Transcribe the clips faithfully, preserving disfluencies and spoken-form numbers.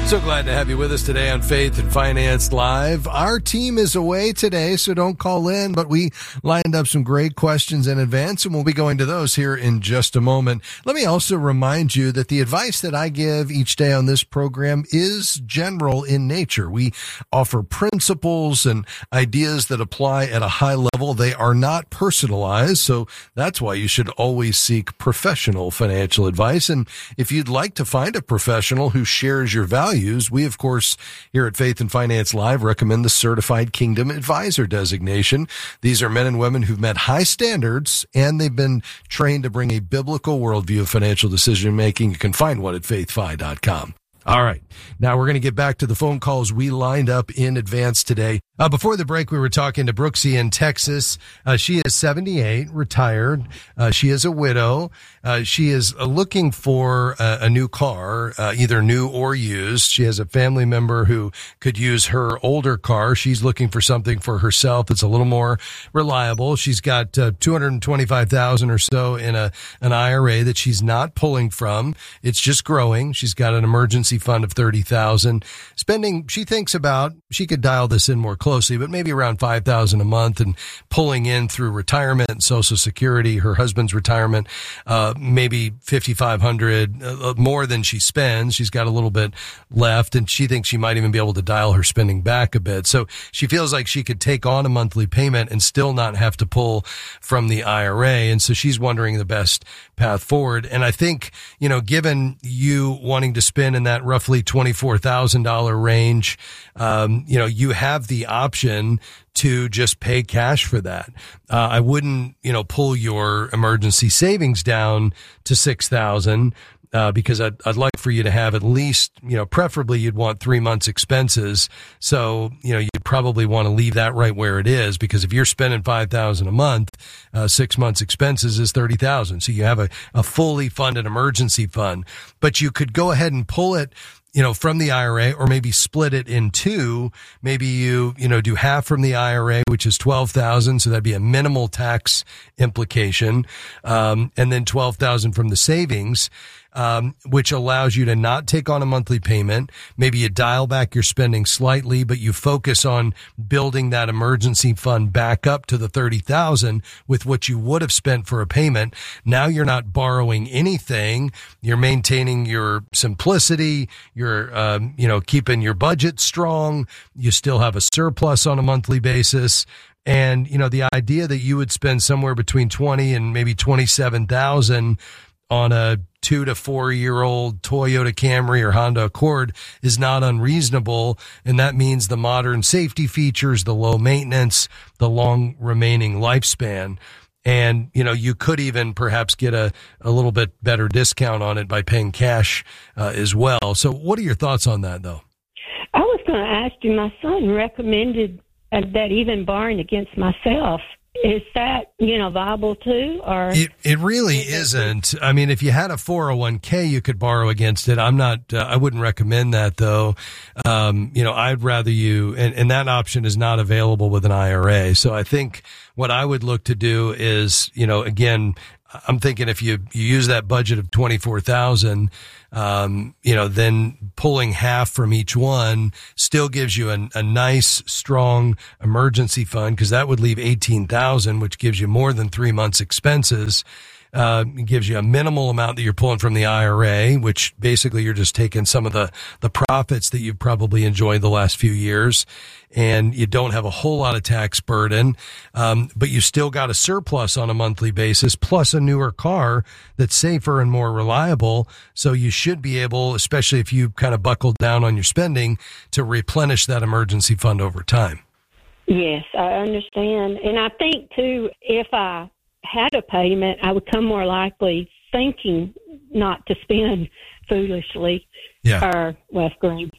So glad to have you with us today on Faith and Finance Live. Our team is away today, so don't call in, but we lined up some great questions in advance, and we'll be going to those here in just a moment. Let me also remind you that the advice that I give each day on this program is general in nature. We offer principles and ideas that apply at a high level. They are not personalized, so that's why you should always seek professional financial advice. And if you'd like to find a professional who shares your values, we, of course, here at Faith and Finance Live recommend the Certified Kingdom Advisor designation. These are men and women who've met high standards, and they've been trained to bring a biblical worldview of financial decision making. You can find one at faith fi dot com. All right. Now we're going to get back to the phone calls we lined up in advance today. Uh, before the break, we were talking to Brooksy in Texas. Uh, she is seventy-eight, retired. Uh, she is a widow. Uh, she is uh, looking for a, a new car, uh, either new or used. She has a family member who could use her older car. She's looking for something for herself that's a little more reliable. She's got uh, two hundred twenty-five thousand dollars or so in a an I R A that she's not pulling from. It's just growing. She's got an emergency fund of thirty thousand dollars. Spending, she thinks about, she could dial this in more closely, but maybe around five thousand dollars a month, and pulling in through retirement and Social Security, her husband's retirement, uh, maybe fifty-five hundred dollars uh, more than she spends. She's got a little bit left, and she thinks she might even be able to dial her spending back a bit. So she feels like she could take on a monthly payment and still not have to pull from the I R A. And so she's wondering the best path forward. And I think, you know, given you wanting to spend in that roughly twenty-four thousand dollars range, um, you know, you have the option to just pay cash for that. Uh, I wouldn't, you know, pull your emergency savings down to six thousand dollars. Uh, because I'd, I'd like for you to have at least, you know, preferably you'd want three months expenses. So, you know, you'd probably want to leave that right where it is, because if you're spending five thousand dollars a month, uh, six months expenses is thirty thousand dollars. So you have a, a fully funded emergency fund, but you could go ahead and pull it, you know, from the I R A, or maybe split it in two. Maybe you, you know, do half from the I R A, which is twelve thousand. So that'd be a minimal tax implication. Um, and then twelve thousand from the savings. Um, which allows you to not take on a monthly payment. Maybe you dial back your spending slightly, but you focus on building that emergency fund back up to the thirty thousand with what you would have spent for a payment. Now you're not borrowing anything. You're maintaining your simplicity. You're, um, you know, keeping your budget strong. You still have a surplus on a monthly basis. And, you know, the idea that you would spend somewhere between twenty and maybe twenty-seven thousand on a two to four year old Toyota Camry or Honda Accord is not unreasonable. And that means the modern safety features, the low maintenance, the long remaining lifespan. And, you know, you could even perhaps get a, a little bit better discount on it by paying cash uh, as well. So what are your thoughts on that, though? I was going to ask you, my son recommended uh, that even borrowing against myself. Is that, you know, viable too? Or it, it really isn't. I mean, if you had a four oh one k, you could borrow against it. I'm not, uh, I wouldn't recommend that though. Um, you know, I'd rather you, and, and that option is not available with an I R A. So I think what I would look to do is, you know, again, I'm thinking if you, you use that budget of twenty-four thousand, um, you know, then pulling half from each one still gives you a, a nice, strong emergency fund, because that would leave eighteen thousand, which gives you more than three months expenses. Uh, it gives you a minimal amount that you're pulling from the I R A, which basically you're just taking some of the, the profits that you've probably enjoyed the last few years, and you don't have a whole lot of tax burden. Um, but you still got a surplus on a monthly basis, plus a newer car that's safer and more reliable. So you should be able, especially if you kind of buckled down on your spending, to replenish that emergency fund over time. Yes, I understand. And I think too, if I had a payment, I would come more likely thinking not to spend foolishly. Yeah. Or well,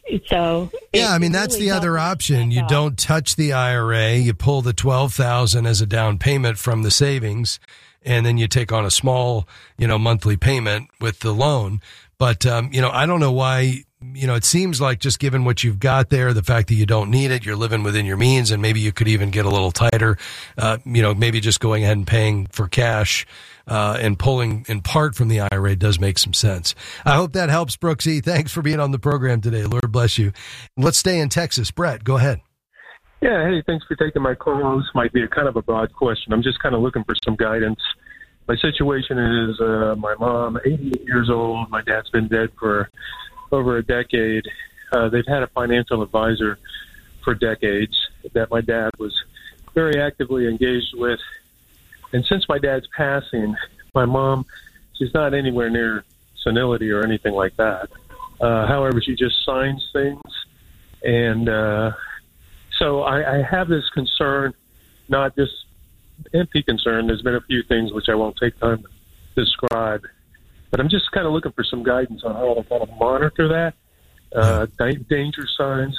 so yeah, I mean that's really the other option. You don't touch the I R A. You pull the twelve thousand as a down payment from the savings, and then you take on a small, you know, monthly payment with the loan. But um, you know, I don't know why you know, it seems like just given what you've got there, the fact that you don't need it, you're living within your means, and maybe you could even get a little tighter, uh, you know, maybe just going ahead and paying for cash uh, and pulling in part from the I R A does make some sense. I hope that helps, Brooksy. Thanks for being on the program today. Lord bless you. Let's stay in Texas. Brett, go ahead. Yeah, hey, thanks for taking my call. This might be a kind of a broad question. I'm just kind of looking for some guidance. My situation is uh, my mom, eighty-eight years old. My dad's been dead for over a decade. Uh, they've had a financial advisor for decades that my dad was very actively engaged with. And since my dad's passing, my mom, she's not anywhere near senility or anything like that. Uh, however, she just signs things. And uh, so I, I have this concern, not just empty concern. There's been a few things which I won't take time to describe, but I'm just kind of looking for some guidance on how to kind of monitor that, uh, da- danger signs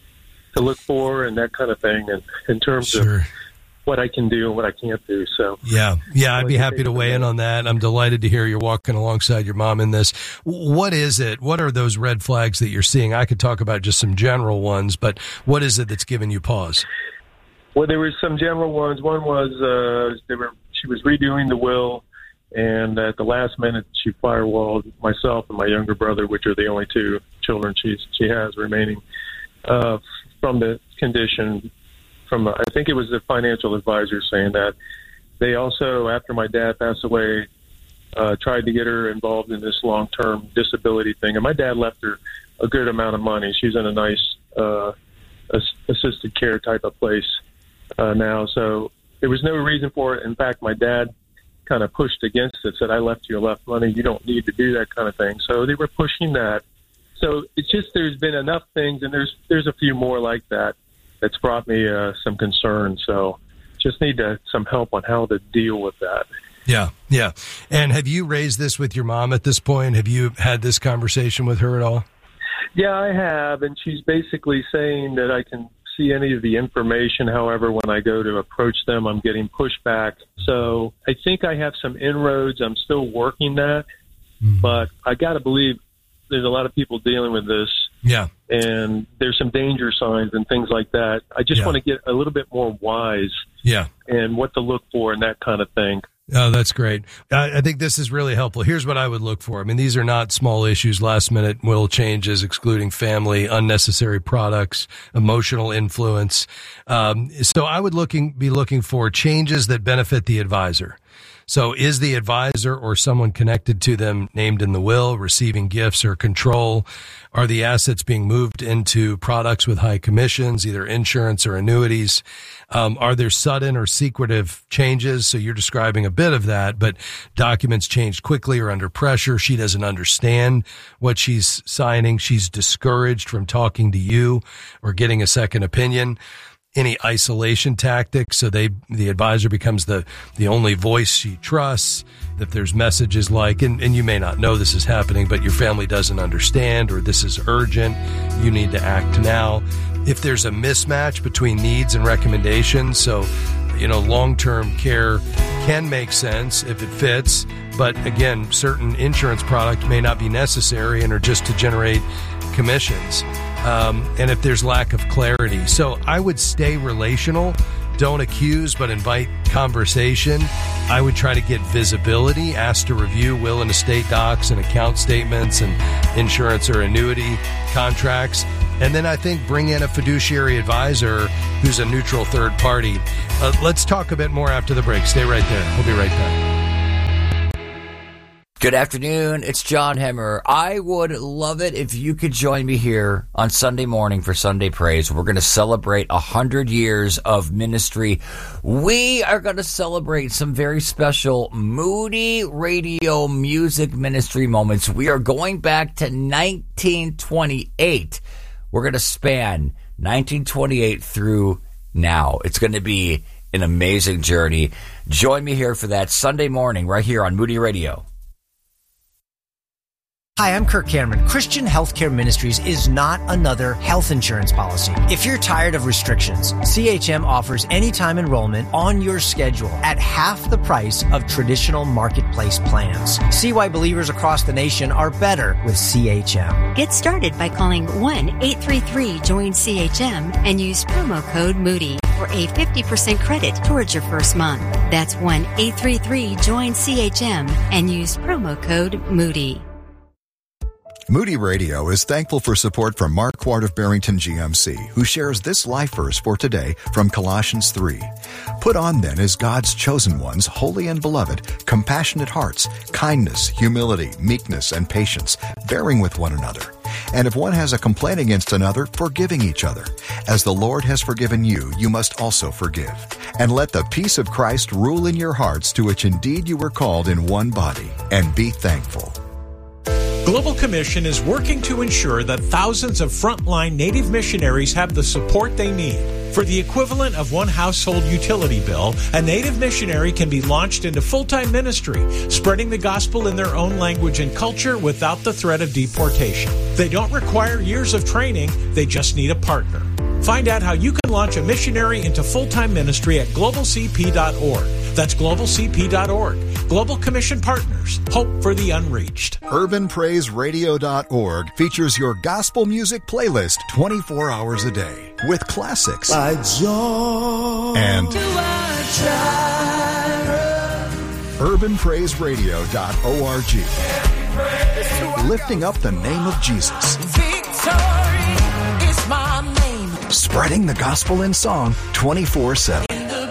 to look for, and that kind of thing, and in terms sure. of what I can do and what I can't do. So yeah, yeah, I'd be happy to weigh in on that. I'm delighted to hear you're walking alongside your mom in this. What is it? What are those red flags that you're seeing? I could talk about just some general ones, but what is it that's giving you pause? Well, there were some general ones. One was uh, they were she was redoing the will, and at the last minute she firewalled myself and my younger brother, which are the only two children she's, she has remaining, uh, from the condition. From I think it was the financial advisor saying that they also, after my dad passed away, uh, tried to get her involved in this long-term disability thing. And my dad left her a good amount of money. She's in a nice uh, assisted care type of place Uh, now, so there was no reason for it. In fact, my dad kind of pushed against it, said, I left you enough money, you don't need to do that kind of thing. So they were pushing that. So it's just there's been enough things, and there's there's a few more like that that's brought me uh, some concern. So just need to, some help on how to deal with that. Yeah, yeah. And have you raised this with your mom at this point? Have you had this conversation with her at all? Yeah, I have, and she's basically saying that I can see any of the information. However, when I go to approach them, I'm getting pushback. So I think I have some inroads. I'm still working that, mm-hmm. but I got to believe there's a lot of people dealing with this. Yeah. And there's some danger signs and things like that. I just yeah. want to get a little bit more wise. Yeah. And what to look for and that kind of thing. Oh, that's great. I, I think this is really helpful. Here's what I would look for. I mean, these are not small issues, last minute will changes, excluding family, unnecessary products, emotional influence. Um, so I would looking be looking for changes that benefit the advisor. So is the advisor or someone connected to them named in the will, receiving gifts or control? Are the assets being moved into products with high commissions, either insurance or annuities? Um, are there sudden or secretive changes? So you're describing a bit of that, but documents changed quickly or under pressure. She doesn't understand what she's signing. She's discouraged from talking to you or getting a second opinion. Any isolation tactics, so they the advisor becomes the the only voice she trusts. If there's messages like, and, and you may not know this is happening, but your family doesn't understand, or this is urgent, you need to act now. If there's a mismatch between needs and recommendations, so you know long-term care can make sense if it fits, but again, certain insurance products may not be necessary and are just to generate commissions. Um, and if there's lack of clarity. So I would stay relational. Don't accuse, but invite conversation. I would try to get visibility, ask to review will and estate docs and account statements and insurance or annuity contracts. And then I think bring in a fiduciary advisor who's a neutral third party. Uh, let's talk a bit more after the break. Stay right there. We'll be right back. Good afternoon. It's John Hemmer. I would love it if you could join me here on Sunday morning for Sunday Praise. We're going to celebrate a hundred years of ministry. We are going to celebrate some very special Moody Radio music ministry moments. We are going back to nineteen twenty-eight. We're going to span nineteen twenty-eight through now. It's going to be an amazing journey. Join me here for that Sunday morning right here on Moody Radio. Hi, I'm Kirk Cameron. Christian Healthcare Ministries is not another health insurance policy. If you're tired of restrictions, C H M offers anytime enrollment on your schedule at half the price of traditional marketplace plans. See why believers across the nation are better with C H M. Get started by calling one eight three three join C H M and use promo code Moody for a fifty percent credit towards your first month. That's one eight three three join C H M and use promo code Moody. Moody Radio is thankful for support from Mark Quart of Barrington G M C, who shares this life verse for today from Colossians three. Put on then as God's chosen ones, holy and beloved, compassionate hearts, kindness, humility, meekness, and patience, bearing with one another. And if one has a complaint against another, forgiving each other. As the Lord has forgiven you, you must also forgive. And let the peace of Christ rule in your hearts, to which indeed you were called in one body, and be thankful. Global Commission is working to ensure that thousands of frontline Native missionaries have the support they need. For the equivalent of one household utility bill, a Native missionary can be launched into full-time ministry, spreading the gospel in their own language and culture without the threat of deportation. They don't require years of training, they just need a partner. Find out how you can launch a missionary into full-time ministry at global c p dot org. That's global c p dot org. Global Commission Partners. Hope for the unreached. urban praise radio dot org features your gospel music playlist twenty-four hours a day with classics By joy and do I try. urban praise radio dot org, lifting up the name of Jesus. Victory is my name. Spreading the gospel in song twenty-four seven.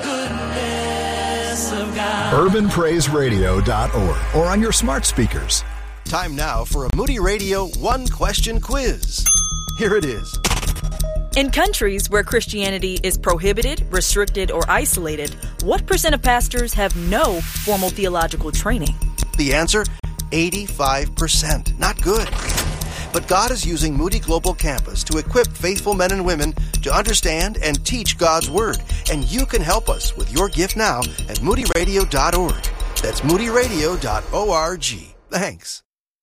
urban praise radio dot org or on your smart speakers. Time now for a Moody Radio one-question quiz. Here it is. In countries where Christianity is prohibited, restricted, or isolated, what percent of pastors have no formal theological training? The answer, eighty-five percent. Not good. But God is using Moody Global Campus to equip faithful men and women to understand and teach God's Word. And you can help us with your gift now at moody radio dot org. That's moody radio dot org. Thanks.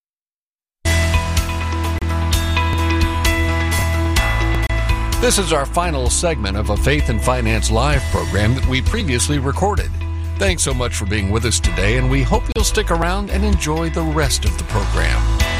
This is our final segment of a Faith and Finance Live program that we previously recorded. Thanks so much for being with us today, and we hope you'll stick around and enjoy the rest of the program.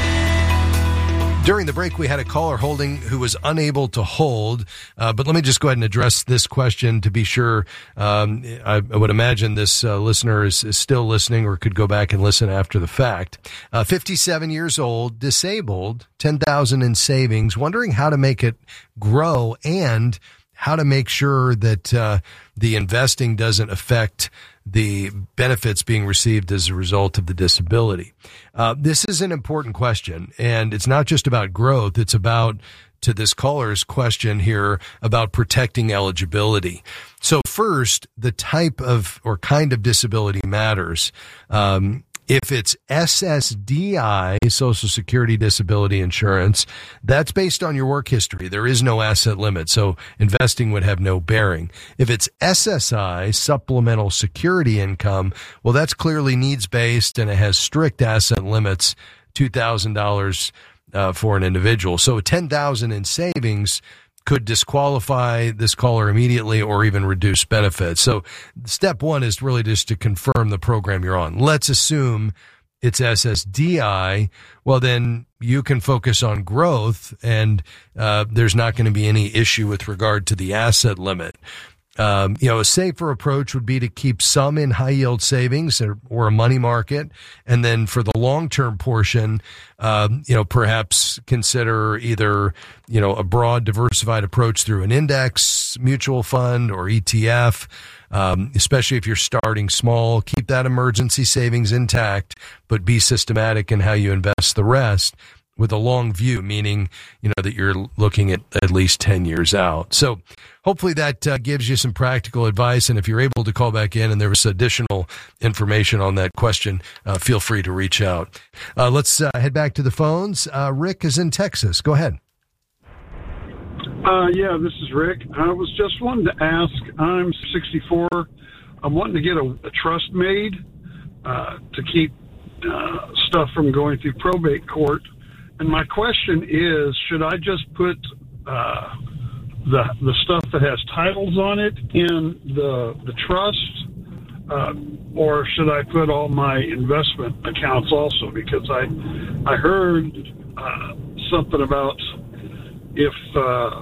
During the break, we had a caller holding who was unable to hold, uh, but let me just go ahead and address this question to be sure. Um, I, I would imagine this uh, listener is, is still listening or could go back and listen after the fact. Uh, fifty-seven years old, disabled, ten thousand dollars in savings, wondering how to make it grow and how to make sure that uh, the investing doesn't affect the benefits being received as a result of the disability. Uh, this is an important question, and it's not just about growth. It's about, to this caller's question here, about protecting eligibility. So first, the type of or kind of disability matters. Um, If it's S S D I, Social Security Disability Insurance, that's based on your work history. There is no asset limit, so investing would have no bearing. If it's S S I, Supplemental Security Income, well, that's clearly needs-based, and it has strict asset limits, two thousand dollars uh, for an individual. So ten thousand dollars in savings could disqualify this caller immediately or even reduce benefits. So step one is really just to confirm the program you're on. Let's assume it's S S D I. Well, then you can focus on growth, and uh, there's not going to be any issue with regard to the asset limit. Um, you know, a safer approach would be to keep some in high yield savings or, or a money market. And then for the long term portion, um, you know, perhaps consider either, you know, a broad diversified approach through an index mutual fund or E T F. Um, especially if you're starting small, keep that emergency savings intact, but be systematic in how you invest the rest with a long view, meaning, you know, that you're looking at at least ten years out. So hopefully that uh, gives you some practical advice. And if you're able to call back in and there was additional information on that question, uh, feel free to reach out. Uh, let's uh, head back to the phones. Uh, Rick is in Texas. Go ahead. Uh, yeah, this is Rick. I was just wanting to ask, I'm sixty-four. I'm wanting to get a, a trust made uh, to keep uh, stuff from going through probate court. and my question is, should I just put uh, the the stuff that has titles on it in the the trust, uh, or should I put all my investment accounts also? Because I I heard uh, something about if uh,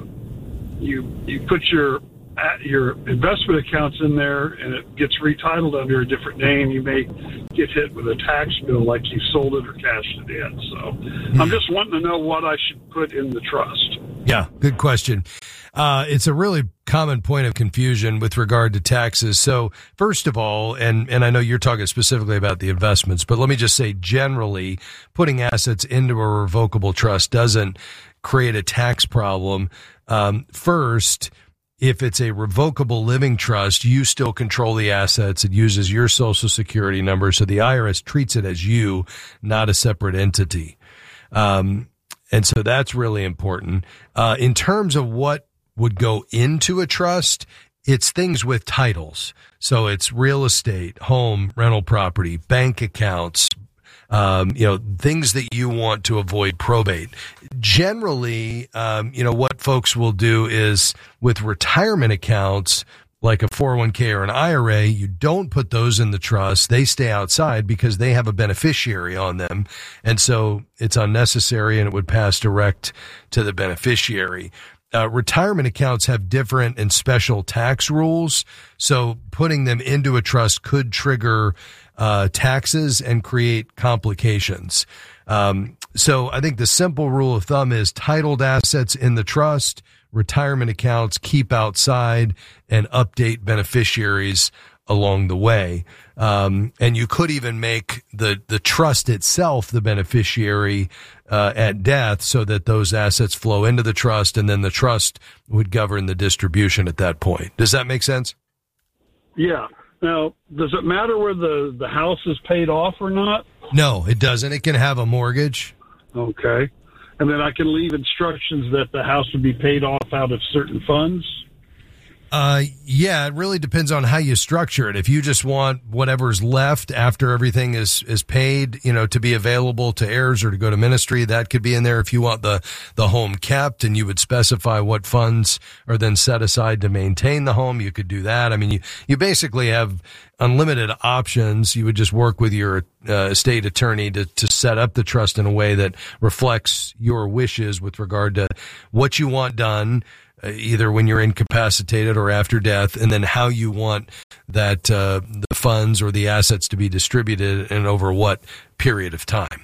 you you put your your investment accounts in there and it gets retitled under a different name, you may get hit with a tax bill like you sold it or cashed it in. So mm-hmm. I'm just wanting to know what I should put in the trust. Yeah, good question. Uh, it's a really common point of confusion with regard to taxes. So first of all, and, and I know you're talking specifically about the investments, but let me just say generally putting assets into a revocable trust doesn't create a tax problem. Um, first, if it's a revocable living trust, you still control the assets. It uses your social security number. So the I R S treats it as you, not a separate entity. Um, and so that's really important. Uh, in terms of what would go into a trust, it's things with titles. So it's real estate, home, rental property, bank accounts, Um, you know, things that you want to avoid probate. Generally, um, you know, what folks will do is with retirement accounts, like a four oh one k or an I R A, you don't put those in the trust. They stay outside because they have a beneficiary on them. And so it's unnecessary and it would pass direct to the beneficiary. Uh, retirement accounts have different and special tax rules. So putting them into a trust could trigger uh, taxes and create complications. Um, so I think the simple rule of thumb is titled assets in the trust, retirement accounts keep outside, and update beneficiaries along the way. Um, and you could even make the, the trust itself the beneficiary uh, at death so that those assets flow into the trust, and then the trust would govern the distribution at that point. Does that make sense? Yeah. Now, does it matter where the, the house is paid off or not? No, it doesn't. It can have a mortgage. Okay. And then I can leave instructions that the house would be paid off out of certain funds? Uh, yeah, it really depends on how you structure it. If you just want whatever's left after everything is, is paid, you know, to be available to heirs or to go to ministry, that could be in there. If you want the, the home kept and you would specify what funds are then set aside to maintain the home, you could do that. I mean, you, you basically have unlimited options. You would just work with your uh, estate attorney to, to set up the trust in a way that reflects your wishes with regard to what you want done, either when you're incapacitated or after death, and then how you want that uh, the funds or the assets to be distributed and over what period of time.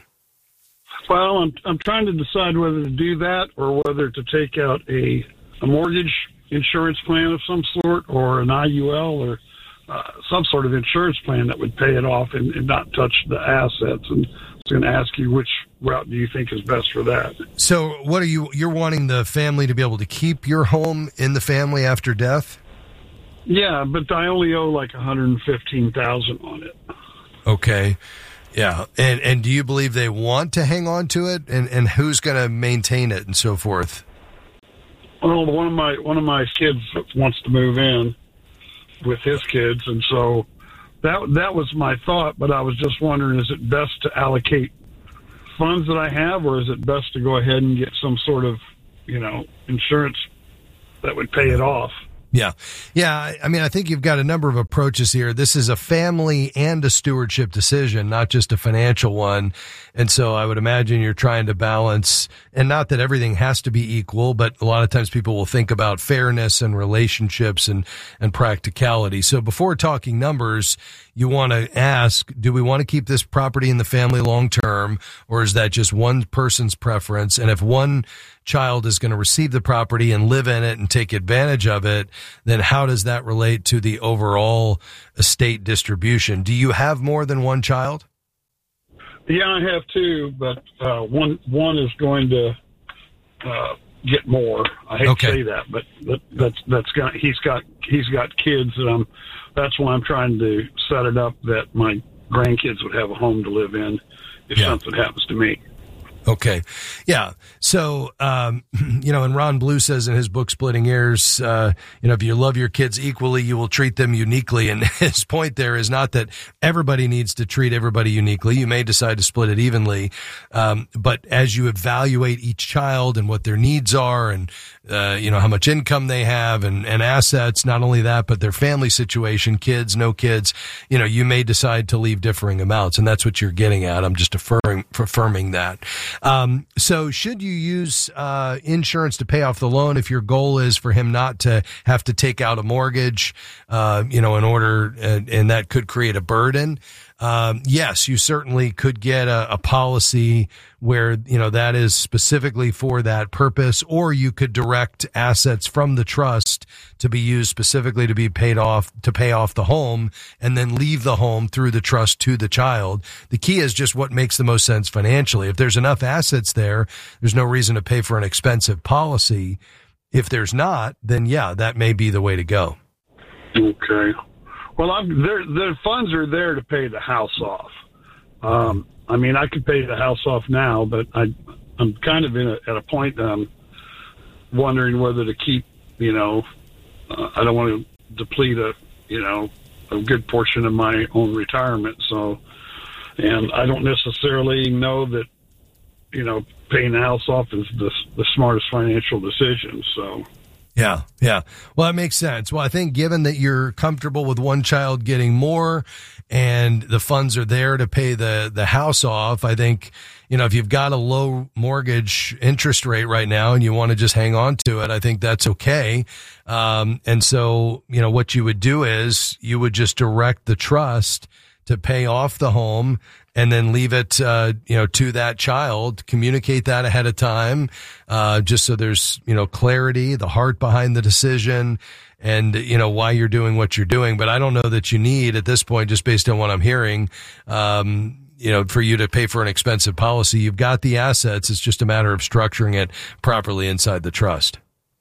Well, I'm I'm trying to decide whether to do that or whether to take out a, a mortgage insurance plan of some sort or an I U L or uh, some sort of insurance plan that would pay it off and, and not touch the assets. And I was going to ask you, which route do you think is best for that? So what are you, you're wanting the family to be able to keep your home in the family after death? Yeah, but I only owe like one hundred fifteen thousand dollars on it. Okay. Yeah. And, and do you believe they want to hang on to it, and, and who's going to maintain it and so forth? Well, one of my, one of my kids wants to move in with his kids. And so That that was my thought, but I was just wondering, is it best to allocate funds that I have, or is it best to go ahead and get some sort of, you know, insurance that would pay it off? Yeah. Yeah. I mean, I think you've got a number of approaches here. This is a family and a stewardship decision, not just a financial one. And so I would imagine you're trying to balance, and not that everything has to be equal, but a lot of times people will think about fairness and relationships and, and practicality. So before talking numbers, you want to ask, do we want to keep this property in the family long term, or is that just one person's preference? And if one child is going to receive the property and live in it and take advantage of it, then how does that relate to the overall estate distribution? Do you have more than one child? Yeah, I have two, but uh, one one is going to uh, get more. I hate okay. to say that, but that, that's that's got he's got he's got kids, and I'm that's why I'm trying to set it up that my grandkids would have a home to live in if yeah. something happens to me. Okay. Yeah. So, um, you know, and Ron Blue says in his book, Splitting Hairs, uh, you know, if you love your kids equally, you will treat them uniquely. And his point there is not that everybody needs to treat everybody uniquely. You may decide to split it evenly. Um, but as you evaluate each child and what their needs are and, uh, you know, how much income they have and, and assets, not only that, but their family situation, kids, no kids, you know, you may decide to leave differing amounts. And that's what you're getting at. I'm just affirming, affirming that. Um, so should you use, uh, insurance to pay off the loan if your goal is for him not to have to take out a mortgage, uh, you know, in order, and, and that could create a burden? Um, yes, you certainly could get a, a policy where, you know, that is specifically for that purpose, or you could direct assets from the trust to be used specifically to be paid off, to pay off the home, and then leave the home through the trust to the child. The key is just what makes the most sense financially. If there's enough assets there, there's no reason to pay for an expensive policy. If there's not, then yeah, that may be the way to go. Okay. Well, I'm, the funds are there to pay the house off. Um, I mean, I could pay the house off now, but I, I'm kind of in a, at a point that I'm wondering whether to keep, you know, uh, I don't want to deplete a, you know, a good portion of my own retirement. So, and I don't necessarily know that, you know, paying the house off is the, the smartest financial decision. So. Yeah, yeah. Well, that makes sense. Well, I think given that you're comfortable with one child getting more and the funds are there to pay the, the house off, I think, you know, if you've got a low mortgage interest rate right now and you want to just hang on to it, I think that's okay. Um, and so, you know, what you would do is you would just direct the trust to pay off the home and then leave it, uh, you know, to that child, communicate that ahead of time, uh, just so there's, you know, clarity, the heart behind the decision and, you know, why you're doing what you're doing. But I don't know that you need at this point, just based on what I'm hearing, um, you know, for you to pay for an expensive policy. You've got the assets. It's just a matter of structuring it properly inside the trust.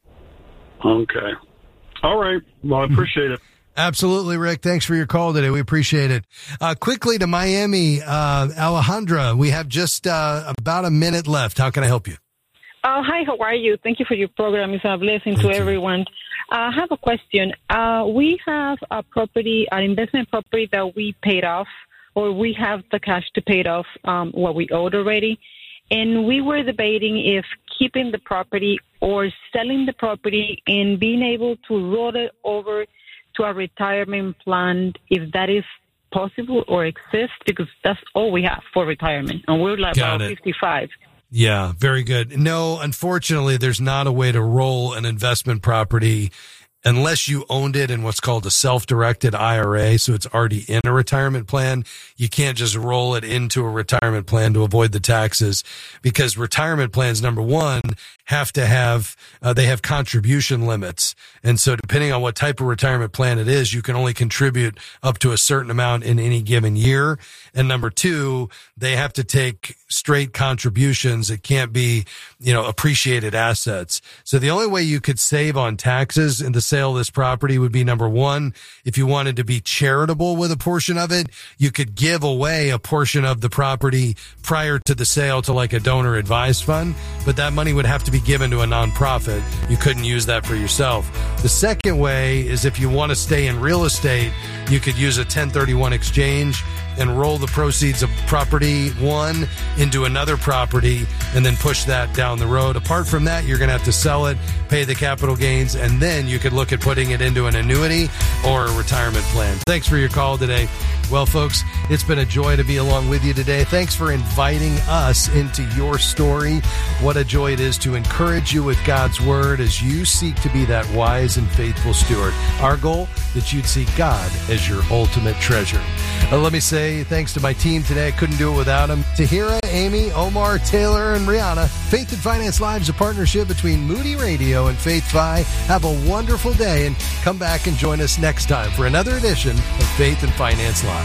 Okay. All right. Well, I appreciate it. Absolutely, Rick. Thanks for your call today. We appreciate it. Uh, quickly to Miami, uh, Alejandra, we have just uh, about a minute left. How can I help you? Uh, hi, how are you? Thank you for your program. It's a blessing Thank to you. everyone. Uh, I have a question. Uh, we have a property, an investment property that we paid off, or we have the cash to pay it off um, what we owed already. And we were debating if keeping the property or selling the property and being able to roll it over to a retirement plan, if that is possible or exists, because that's all we have for retirement. And we're like Got about it. fifty-five. Yeah, very good. No, unfortunately, there's not a way to roll an investment property unless you owned it in what's called a self-directed I R A, so it's already in a retirement plan. You can't just roll it into a retirement plan to avoid the taxes, because retirement plans, number one, have to have, uh, they have contribution limits. And so depending on what type of retirement plan it is, you can only contribute up to a certain amount in any given year. And number two, they have to take straight contributions. It can't be, you know, appreciated assets. So the only way you could save on taxes in the sale of this property would be, number one, if you wanted to be charitable with a portion of it, you could give away a portion of the property prior to the sale to like a donor advised fund, but that money would have to be given to a nonprofit. You couldn't use that for yourself. The second way is if you want to stay in real estate, you could use a ten thirty-one exchange and roll the proceeds of property one into another property and then push that down the road. Apart from that, you're going to have to sell it, pay the capital gains, and then you could look at putting it into an annuity or a retirement plan. Thanks for your call today. Well, folks, it's been a joy to be along with you today. Thanks for inviting us into your story. What a joy it is to encourage you with God's word as you seek to be that wise and faithful steward. Our goal, that you'd see God as your ultimate treasure. Uh, let me say thanks to my team today. I couldn't do it without them. Tahira, Amy, Omar, Taylor, and Rihanna. Faith and Finance Live is a partnership between Moody Radio and Faith Fi. Have a wonderful day and come back and join us next time for another edition of Faith and Finance Live.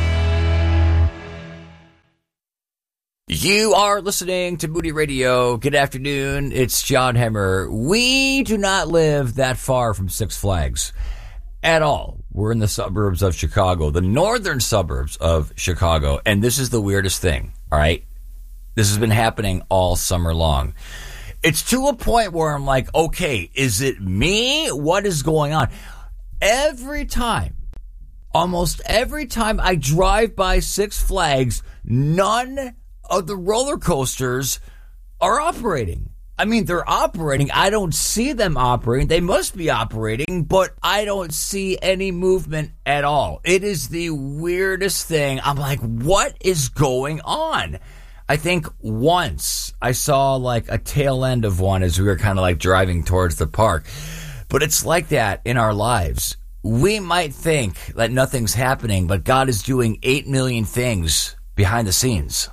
You are listening to Moody Radio. Good afternoon. It's John Hemmer. We do not live that far from Six Flags at all. We're in the suburbs of Chicago, the northern suburbs of Chicago. And this is the weirdest thing, all right? This has been happening all summer long. It's to a point where I'm like, okay, is it me? What is going on? Every time, almost every time I drive by Six Flags, none of the roller coasters are operating. I mean, they're operating. I don't see them operating. They must be operating, but I don't see any movement at all. It is the weirdest thing. I'm like, what is going on? I think once I saw like a tail end of one as we were kind of like driving towards the park. But it's like that in our lives. We might think that nothing's happening, but God is doing eight million things behind the scenes.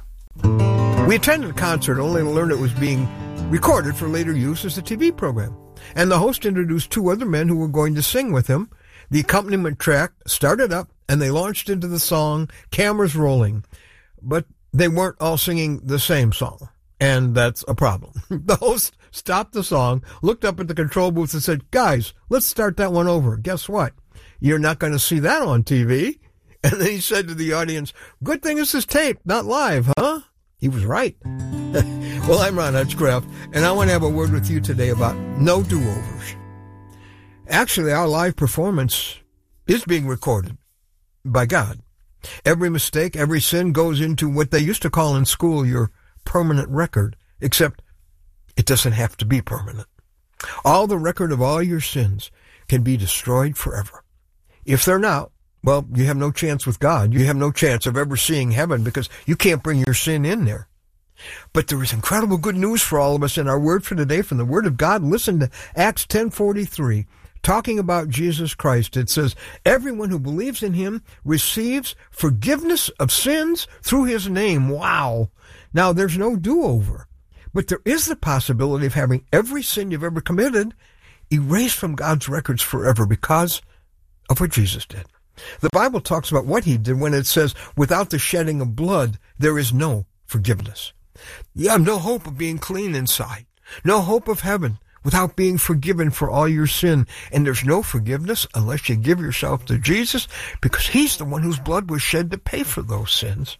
We attended a concert only to learn it was being recorded for later use as a T V program. And the host introduced two other men who were going to sing with him. The accompaniment track started up, and they launched into the song, cameras rolling. But they weren't all singing the same song, and that's a problem. The host stopped the song, looked up at the control booth and said, guys, let's start that one over. Guess what? You're not going to see that on T V. And then he said to the audience, good thing this is taped, not live, huh? He was right. Well, I'm Ron Hutchcraft, and I want to have a word with you today about no do-overs. Actually, our live performance is being recorded by God. Every mistake, every sin goes into what they used to call in school your permanent record, except it doesn't have to be permanent. All the record of all your sins can be destroyed forever. If they're not, well, you have no chance with God. You have no chance of ever seeing heaven because you can't bring your sin in there. But there is incredible good news for all of us in our word for today from the Word of God. Listen to Acts ten forty-three. Talking about Jesus Christ, it says, everyone who believes in him receives forgiveness of sins through his name. Wow. Now, there's no do-over, but there is the possibility of having every sin you've ever committed erased from God's records forever because of what Jesus did. The Bible talks about what he did when it says, without the shedding of blood, there is no forgiveness. You have no hope of being clean inside, no hope of heaven without being forgiven for all your sin. And there's no forgiveness unless you give yourself to Jesus, because he's the one whose blood was shed to pay for those sins.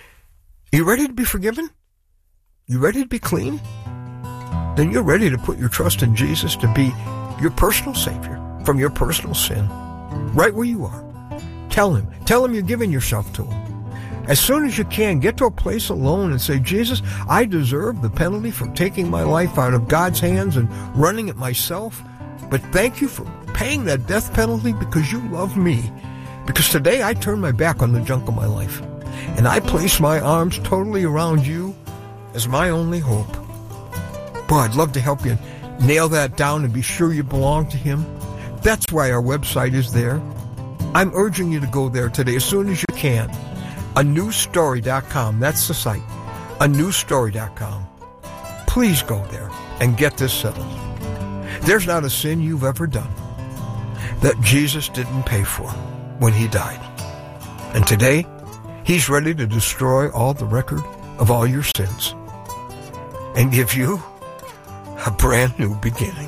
You ready to be forgiven? You ready to be clean? Then you're ready to put your trust in Jesus to be your personal Savior from your personal sin, right where you are. Tell him. Tell him you're giving yourself to him. As soon as you can, get to a place alone and say, Jesus, I deserve the penalty for taking my life out of God's hands and running it myself. But thank you for paying that death penalty because you love me. Because today I turn my back on the junk of my life. And I place my arms totally around you as my only hope. Boy, I'd love to help you nail that down and be sure you belong to him. That's why our website is there. I'm urging you to go there today as soon as you can. a new story dot com. That's the site. a new story dot com. Please go there and get this settled. There's not a sin you've ever done that Jesus didn't pay for when he died. And today, he's ready to destroy all the record of all your sins and give you a brand new beginning.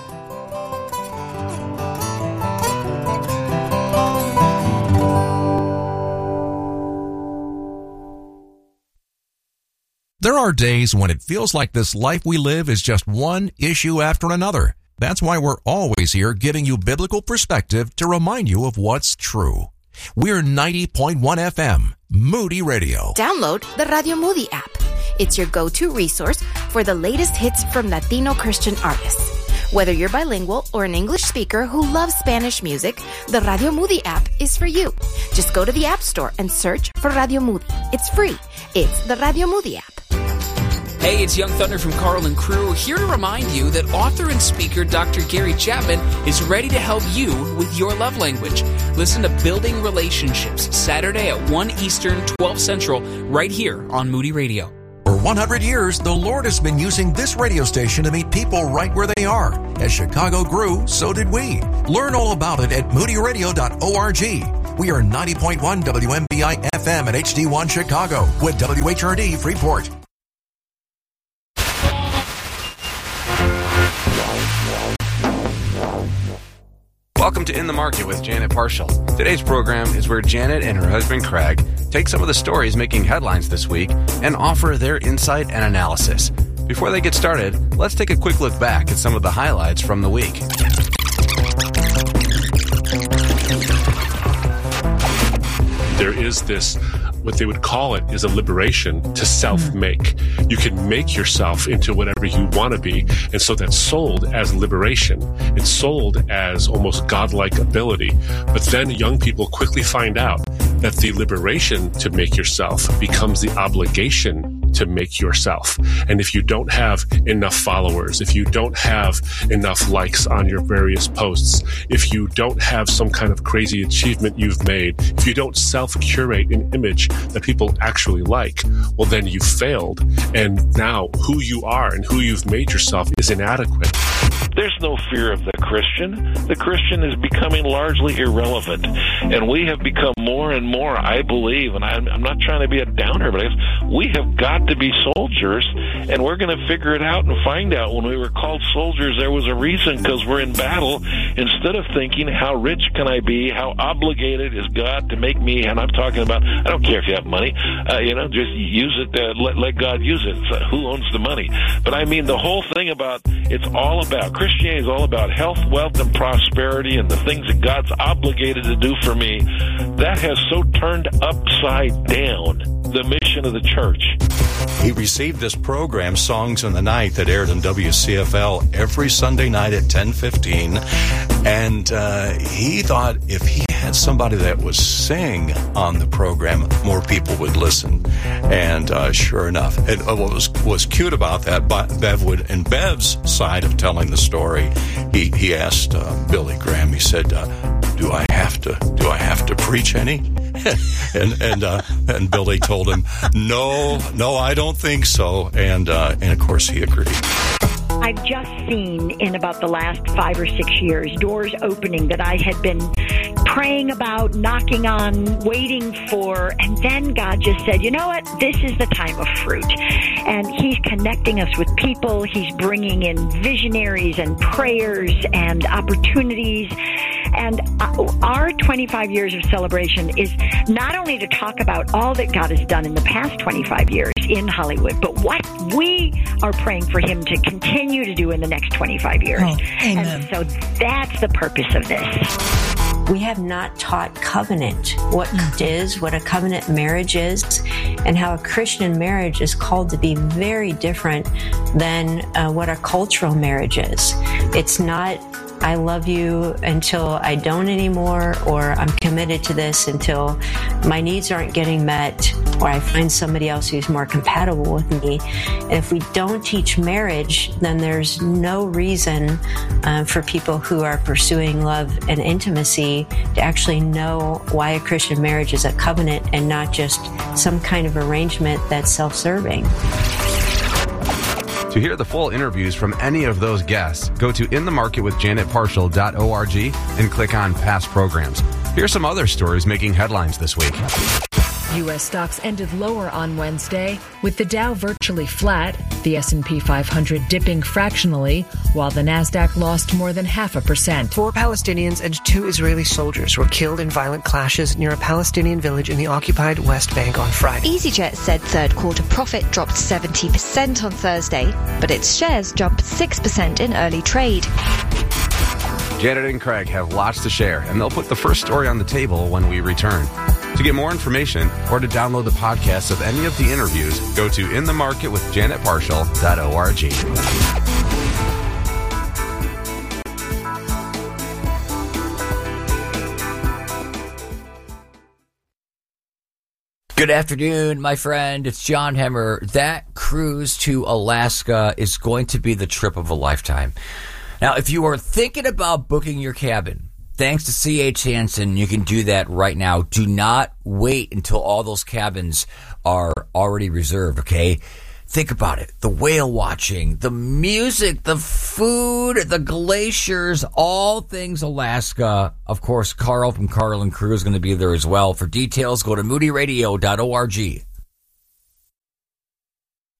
There are days when it feels like this life we live is just one issue after another. That's why we're always here giving you biblical perspective to remind you of what's true. We're ninety point one F M, Moody Radio. Download the Radio Moody app. It's your go-to resource for the latest hits from Latino Christian artists. Whether you're bilingual or an English speaker who loves Spanish music, the Radio Moody app is for you. Just go to the App Store and search for Radio Moody. It's free. It's the Radio Moody app. Hey, it's Young Thunder from Carl and Crew, here to remind you that author and speaker Doctor Gary Chapman is ready to help you with your love language. Listen to Building Relationships, Saturday at one Eastern, twelve Central, right here on Moody Radio. For one hundred years, the Lord has been using this radio station to meet people right where they are. As Chicago grew, so did we. Learn all about it at moody radio dot org. We are ninety point one W M B I F M at H D one Chicago with W H R D Freeport. Welcome to In the Market with Janet Parshall. Today's program is where Janet and her husband Craig take some of the stories making headlines this week and offer their insight and analysis. Before they get started, let's take a quick look back at some of the highlights from the week. There is this, what they would call it is a liberation to self-make. You can make yourself into whatever you want to be. And so that's sold as liberation. It's sold as almost godlike ability. But then young people quickly find out that the liberation to make yourself becomes the obligation to make yourself. And if you don't have enough followers, if you don't have enough likes on your various posts, if you don't have some kind of crazy achievement you've made, if you don't self-curate an image that people actually like, well, then you've failed. And now who you are and who you've made yourself is inadequate. There's no fear of the Christian. The Christian is becoming largely irrelevant. And we have become more and more, I believe, and I'm, I'm not trying to be a downer, but I, we have got to be soldiers, and we're going to figure it out and find out. When we were called soldiers, there was a reason, because we're in battle. Instead of thinking, how rich can I be? How obligated is God to make me? And I'm talking about, I don't care if you have money, uh, you know, just use it, uh, let, let God use it. So who owns the money? But I mean, the whole thing about, it's all about, Christianity is all about health, wealth, and prosperity, and the things that God's obligated to do for me. That has so turned upside down the mission of the church. He received this program, Songs in the Night, that aired on W C F L every Sunday night at ten fifteen, and uh, he thought if he had somebody that would sing on the program, more people would listen. And uh, sure enough, and uh, what was was cute about that, Bev would, in Bev's side of telling the story, he he asked uh, Billy Graham. He said, uh, "Do I have to? Do I have to preach any?" and and uh, and Billy told him, "No, no, I don't think so." And uh, and of course he agreed. I've just seen in about the last five or six years doors opening that I had been praying about, knocking on, waiting for, and then God just said, you know what, this is the time of fruit. And He's connecting us with people. He's bringing in visionaries and prayers and opportunities. And our twenty-five years of celebration is not only to talk about all that God has done in the past twenty-five years in Hollywood, but what we are praying for Him to continue to do in the next twenty-five years. Oh, amen. And so that's the purpose of this. We have not taught covenant, what it is, what a covenant marriage is, and how a Christian marriage is called to be very different than uh, what a cultural marriage is. It's not, I love you until I don't anymore, or I'm committed to this until my needs aren't getting met, or I find somebody else who's more compatible with me. And if we don't teach marriage, then there's no reason uh, for people who are pursuing love and intimacy to actually know why a Christian marriage is a covenant and not just some kind of arrangement that's self-serving. To hear the full interviews from any of those guests, go to in the market with janet parshall dot org and click on past programs. Here's some other stories making headlines this week. U S stocks ended lower on Wednesday, with the Dow virtually flat, the S and P five hundred dipping fractionally, while the Nasdaq lost more than half a percent. Four Palestinians and two Israeli soldiers were killed in violent clashes near a Palestinian village in the occupied West Bank on Friday. EasyJet said third quarter profit dropped seventy percent on Thursday, but its shares jumped six percent in early trade. Janet and Craig have lots to share, and they'll put the first story on the table when we return. To get more information or to download the podcast of any of the interviews, go to in the market with janet parshall dot org. Good afternoon, my friend. It's John Hemmer. That cruise to Alaska is going to be the trip of a lifetime. Now, if you are thinking about booking your cabin, thanks to C H Hansen, you can do that right now. Do not wait until all those cabins are already reserved, okay? Think about it. The whale watching, the music, the food, the glaciers, all things Alaska. Of course, Carl from Carl and Crew is going to be there as well. For details, go to moody radio dot org.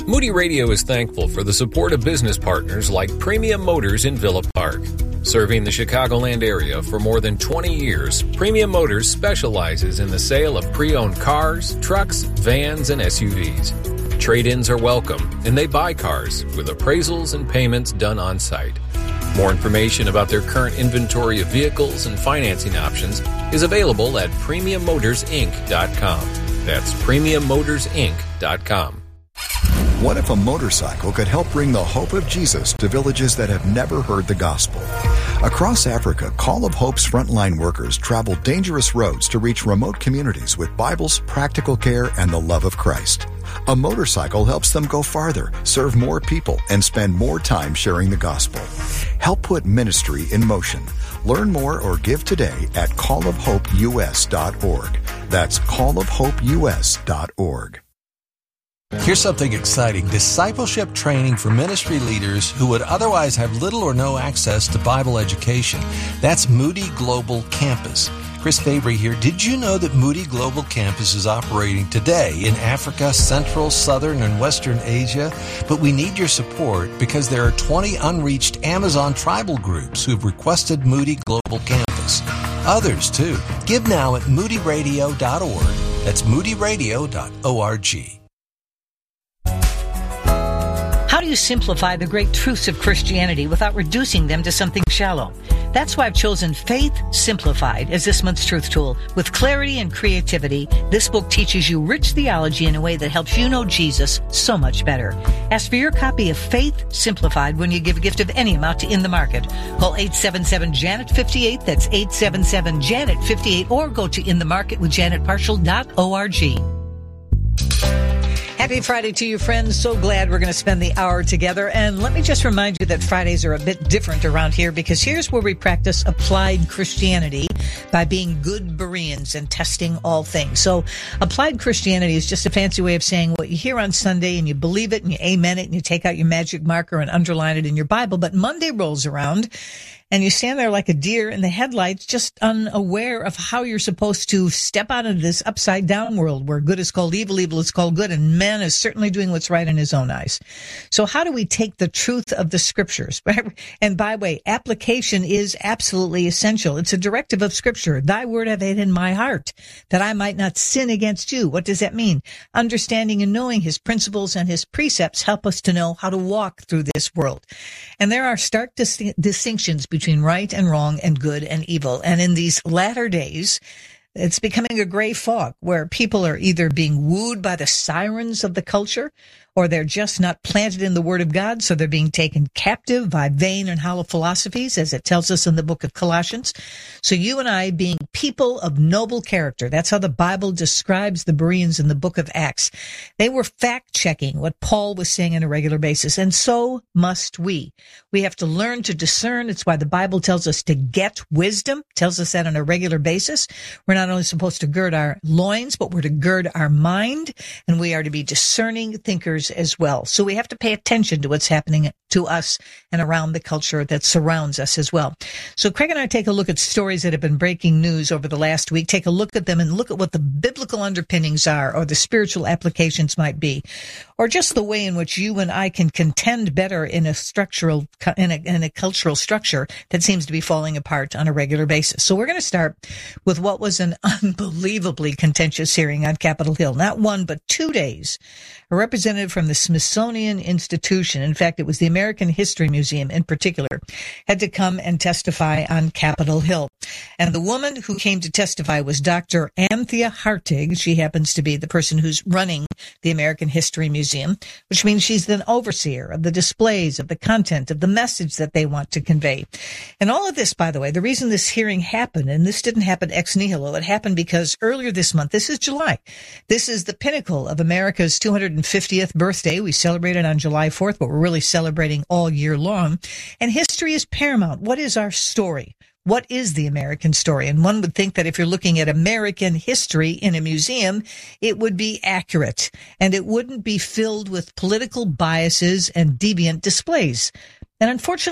Moody Radio is thankful for the support of business partners like Premium Motors in Villa Park. Serving the Chicagoland area for more than twenty years, Premium Motors specializes in the sale of pre-owned cars, trucks, vans, and S U Vs. Trade-ins are welcome, and they buy cars with appraisals and payments done on site. More information about their current inventory of vehicles and financing options is available at premium motors inc dot com. That's premium motors inc dot com. What if a motorcycle could help bring the hope of Jesus to villages that have never heard the gospel? Across Africa, Call of Hope's frontline workers travel dangerous roads to reach remote communities with Bibles, practical care, and the love of Christ. A motorcycle helps them go farther, serve more people, and spend more time sharing the gospel. Help put ministry in motion. Learn more or give today at call of hope u s dot org. That's call of hope u s dot org. Here's something exciting. Discipleship training for ministry leaders who would otherwise have little or no access to Bible education. That's Moody Global Campus. Chris Fabry here. Did you know that Moody Global Campus is operating today in Africa, Central, Southern, and Western Asia? But we need your support because there are twenty unreached Amazon tribal groups who've requested Moody Global Campus. Others, too. Give now at moody radio dot org. That's moody radio dot org. How do you simplify the great truths of Christianity without reducing them to something shallow? That's why I've chosen Faith Simplified as this month's truth tool. With clarity and creativity, this book teaches you rich theology in a way that helps you know Jesus so much better. Ask for your copy of Faith Simplified when you give a gift of any amount to In the Market. Call eight seven seven Janet fifty-eight. That's eight seven seven Janet fifty-eight, or go to in the market with janet partial dot org. Happy Friday to you, friends. So glad we're going to spend the hour together. And let me just remind you that Fridays are a bit different around here, because here's where we practice applied Christianity by being good Bereans and testing all things. So applied Christianity is just a fancy way of saying what you hear on Sunday and you believe it and you amen it and you take out your magic marker and underline it in your Bible. But Monday rolls around and you stand there like a deer in the headlights, just unaware of how you're supposed to step out of this upside down world where good is called evil, evil is called good, and man is certainly doing what's right in his own eyes. So how do we take the truth of the scriptures? And by the way, application is absolutely essential. It's a directive of scripture. Thy word have I hid in my heart, that I might not sin against you. What does that mean? Understanding and knowing his principles and his precepts help us to know how to walk through this world. And there are stark dis- distinctions between right and wrong and good and evil. And in these latter days, it's becoming a gray fog where people are either being wooed by the sirens of the culture, or they're just not planted in the Word of God, so they're being taken captive by vain and hollow philosophies, as it tells us in the book of Colossians. So you and I, being people of noble character, that's how the Bible describes the Bereans in the book of Acts. They were fact-checking what Paul was saying on a regular basis, and so must we. We have to learn to discern. It's why the Bible tells us to get wisdom, tells us that on a regular basis. We're not only supposed to gird our loins, but we're to gird our mind, and we are to be discerning thinkers as well. So we have to pay attention to what's happening to us and around the culture that surrounds us as well. So Craig and I take a look at stories that have been breaking news over the last week, take a look at them and look at what the biblical underpinnings are, or the spiritual applications might be, or just the way in which you and I can contend better in a structural, in a, in a cultural structure that seems to be falling apart on a regular basis. So we're going to start with what was an unbelievably contentious hearing on Capitol Hill. Not one, but two days. A representative from the Smithsonian Institution, in fact, it was the American History Museum in particular, had to come and testify on Capitol Hill. And the woman who came to testify was Doctor Anthea Hartig. She happens to be the person who's running the American History Museum, which means she's the overseer of the displays, of the content, of the message that they want to convey. And all of this, by the way, the reason this hearing happened, and this didn't happen ex nihilo, it happened because earlier this month, this is July, this is the pinnacle of America's two hundred fiftieth birthday. We celebrated on July fourth, but we're really celebrating all year long. And history is paramount. What is our story? What is the American story? And one would think that if you're looking at American history in a museum, it would be accurate and it wouldn't be filled with political biases and deviant displays. And unfortunately,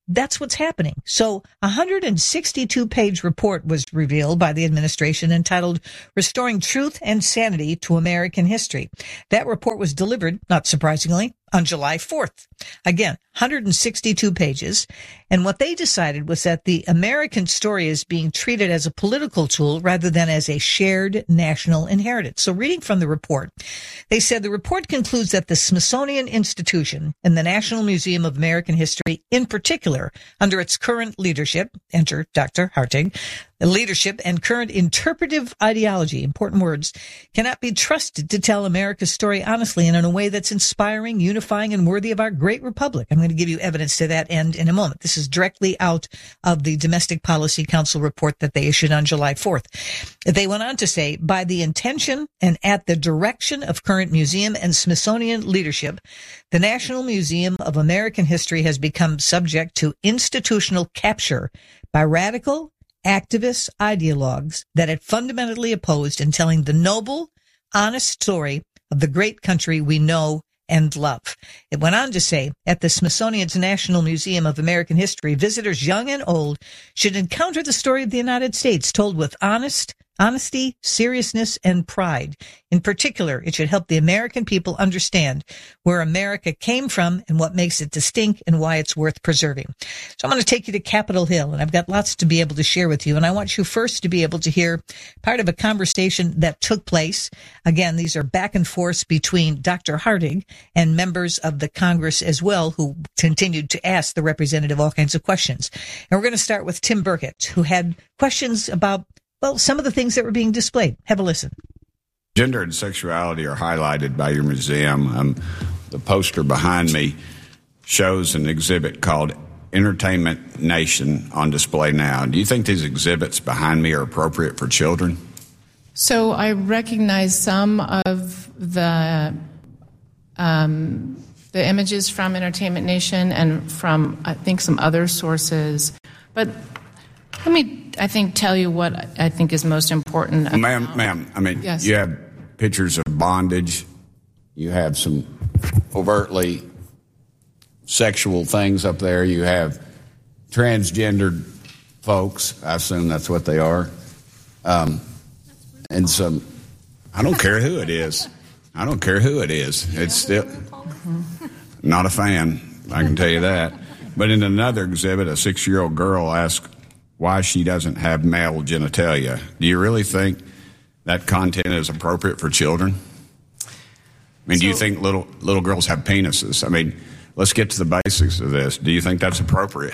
that's what's happening. So a one hundred sixty-two page report was revealed by the administration entitled Restoring Truth and Sanity to American History. That report was delivered, not surprisingly, on July fourth. Again, one hundred sixty-two pages. And what they decided was that the American story is being treated as a political tool rather than as a shared national inheritance. So reading from the report, they said the report concludes that the Smithsonian Institution and the National Museum of American History, in particular, under its current leadership, enter Doctor Hartig, the leadership and current interpretive ideology, important words, cannot be trusted to tell America's story honestly and in a way that's inspiring, unifying, and worthy of our great republic. I'm going to give you evidence to that end in a moment. This is directly out of the Domestic Policy Council report that they issued on July fourth. They went on to say, by the intention and at the direction of current museum and Smithsonian leadership, the National Museum of American History has become subject to institutional capture by radical activist ideologues that it fundamentally opposed in telling the noble, honest story of the great country we know and love. It went on to say, at the Smithsonian's National Museum of American History, visitors young and old should encounter the story of the United States told with honest, honesty, seriousness, and pride. In particular, it should help the American people understand where America came from and what makes it distinct and why it's worth preserving. So I'm going to take you to Capitol Hill, and I've got lots to be able to share with you. And I want you first to be able to hear part of a conversation that took place. Again, these are back and forth between Doctor Hartig and members of the Congress as well, who continued to ask the representative all kinds of questions. And we're going to start with Tim Burkett, who had questions about, well, some of the things that were being displayed. Have a listen. Gender and sexuality are highlighted by your museum. Um, the poster behind me shows an exhibit called Entertainment Nation on display now. Do you think these exhibits behind me are appropriate for children? So I recognize some of the um, the images from Entertainment Nation and from, I think, some other sources. But let me, I think, tell you what I think is most important. About, ma'am, ma'am, I mean, yes. You have pictures of bondage. You have some overtly sexual things up there. You have transgendered folks. I assume that's what they are. Um, and some, I don't care who it is. I don't care who it is. It's still not a fan, I can tell you that. But in another exhibit, a six-year-old girl asked why she doesn't have male genitalia. Do you really think that content is appropriate for children? I mean, so, do you think little little girls have penises? I mean, let's get to the basics of this. Do you think that's appropriate?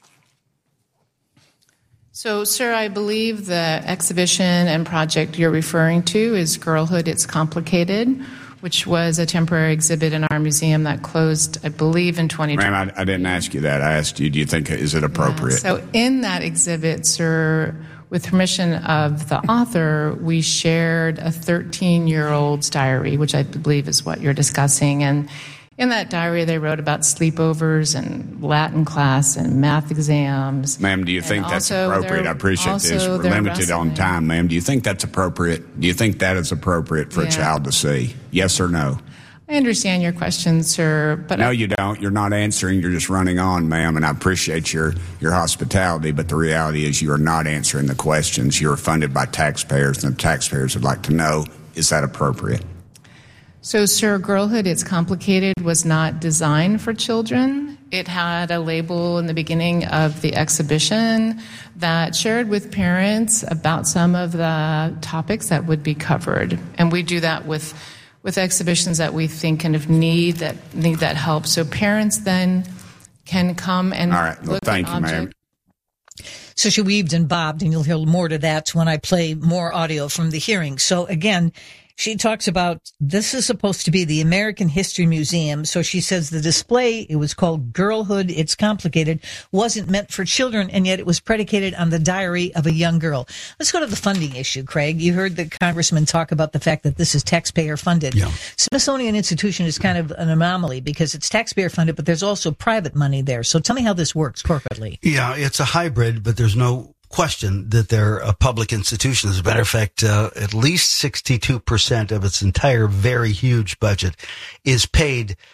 So, sir, I believe the exhibition and project you're referring to is Girlhood, It's Complicated, which was a temporary exhibit in our museum that closed, I believe, in twenty twenty. Ma'am, I, I didn't ask you that. I asked you, do you think, is it appropriate? Yeah. So in that exhibit, sir, with permission of the author, we shared a thirteen-year-old's diary, which I believe is what you're discussing. And in that diary, they wrote about sleepovers and Latin class and math exams. Ma'am, do you think that's appropriate? I appreciate this. We're limited on time, ma'am. Do you think that's appropriate? Do you think that is appropriate for yeah. a child to see? Yes or no? I understand your question, sir, but no, I- you don't. You're not answering. You're just running on, ma'am. And I appreciate your your hospitality, but the reality is you are not answering the questions. You are funded by taxpayers, and the taxpayers would like to know: is that appropriate? So, sir, Girlhood, It's Complicated was not designed for children. It had a label in the beginning of the exhibition that shared with parents about some of the topics that would be covered. And we do that with with exhibitions that we think kind of need that need that help. So parents then can come and All right. Well, look thank at you, object. ma'am. So she weaved and bobbed, and you'll hear more to that when I play more audio from the hearing. So again, she talks about this is supposed to be the American History Museum. So she says the display, it was called Girlhood, It's Complicated, wasn't meant for children, and yet it was predicated on the diary of a young girl. Let's go to the funding issue, Craig. You heard the congressman talk about the fact that this is taxpayer funded. Yeah. Smithsonian Institution is kind of an anomaly because it's taxpayer funded, but there's also private money there. So tell me how this works corporately. Yeah, it's a hybrid, but there's no question that they're a public institution. As a matter of fact, uh, at least sixty-two percent of its entire very huge budget is paid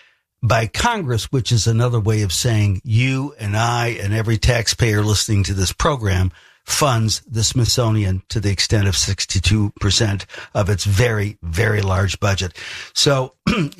by Congress, which is another way of saying you and I and every taxpayer listening to this program funds the Smithsonian to the extent of sixty-two percent of its very, very large budget. So